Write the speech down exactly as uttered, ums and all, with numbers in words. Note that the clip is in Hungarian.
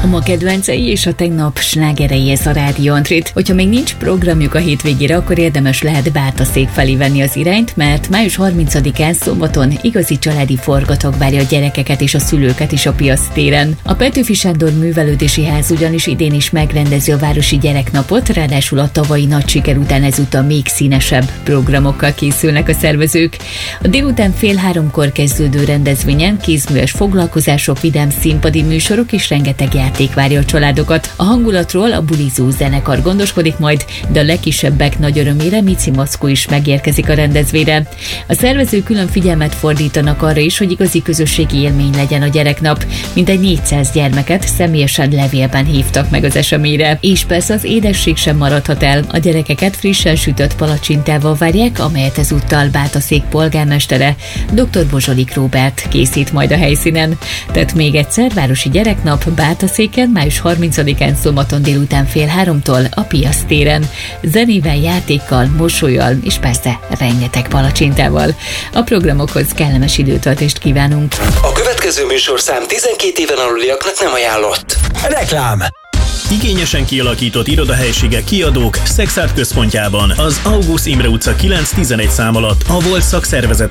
A ma kedvencei és a tegnap slágerei, ez a Rádió Antrit. Hogyha még nincs programjuk a hétvégére, akkor érdemes lehet Bátaszék felé venni az irányt, mert május harmincadikán szombaton igazi családi forgatag várja a gyerekeket és a szülőket is a Piasz téren. A Petőfi Sándor Művelődési Ház ugyanis idén is megrendezi a Városi Gyereknapot, ráadásul a tavalyi nagy siker után ezúttal még színesebb programokkal készülnek a szervezők. A délután fél háromkor kezdődő rendezvényen kézműves foglalkozások, vidám színpadi műsorok és rengeteg játék várja a családokat. A hangulatról a bulizó zenekar gondoskodik majd, de a legkisebbek nagy örömére Mici Mackó is megérkezik a rendezvényre. A szervezők külön figyelmet fordítanak arra is, hogy igazi közösségi élmény legyen a gyereknap. Mintegy négyszáz gyermeket személyesen levélben hívtak meg az eseményre. És persze az édesség sem maradhat el. A gyerekeket frissen sütött palacsintával várják, amelyet ezúttal Bátaszék polgármestere, dr. Bozsolik Róbert készít majd a helyszínen. Tehát még egyszer, Városi Gyereknap Bátaszéken, május harmincadikán szombaton délután fél háromtól a Piasz téren. Zenével, játékkal, mosollyal és persze rengeteg palacsintával. A programokhoz kellemes időtöltést kívánunk. A következő műsorszám tizenkét éven aluliaknak nem ajánlott. Reklám. Igényesen kialakított irodahelyiségek, kiadók Szexárd központjában, az Augusz Imre utca kilenc tizenegy szám alatt, a volt szakszervezet